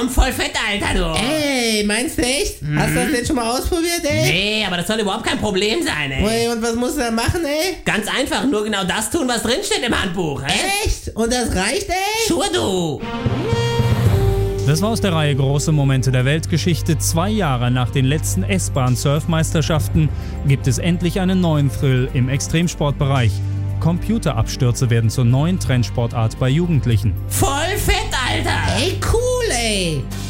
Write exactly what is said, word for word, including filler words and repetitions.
bekommen voll Fett, Alter, du. Ey, meinst du echt? Mhm. Hast du das denn schon mal ausprobiert, ey? Nee, aber das soll überhaupt kein Problem sein, ey. Ey, und was musst du da machen, ey? Ganz einfach, nur genau das tun, was drinsteht im Handbuch, ey. Echt? Und das reicht, ey? Sure, du. Das war aus der Reihe Große Momente der Weltgeschichte. Zwei Jahre nach den letzten S-Bahn-Surfmeisterschaften gibt es endlich einen neuen Thrill im Extremsportbereich. Computerabstürze werden zur neuen Trendsportart bei Jugendlichen. Voll fett, Alter. Ey, cool, ey.